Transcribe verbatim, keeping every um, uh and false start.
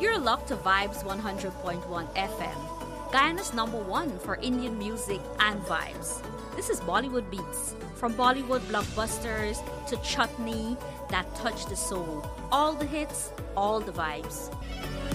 You're locked to Vibes one hundred point one F M, Guyana's number one for Indian music and vibes. This is Bollywood Beats, from Bollywood blockbusters to chutney that touch the soul. All the hits, all the vibes.